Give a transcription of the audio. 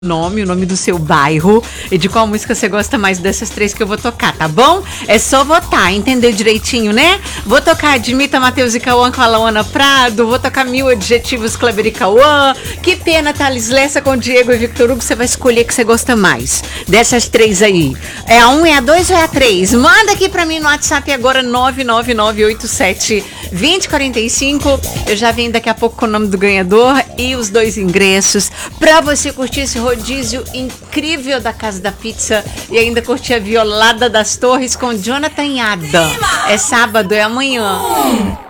o nome do seu bairro e de qual música você gosta mais dessas três que eu vou tocar, tá bom? É só votar, entendeu direitinho, né? Vou tocar Admita, Matheus e Cauã com a Lauana Prado, vou tocar 1000 adjetivos Kleber e Cauã, Que Pena, Thales Lessa com Diego e Victor Hugo, você vai escolher que você gosta mais dessas três aí. É a 1, é a 2 ou é a 3? Manda aqui pra mim no WhatsApp agora, 99987-2045. Eu já venho daqui a pouco com o nome do ganhador e os 2 ingressos pra você curtir esse rodízio incrível da Casa da Pizza e ainda curtir a Violada das Torres com Jonathan Adam. É sábado, é amanhã.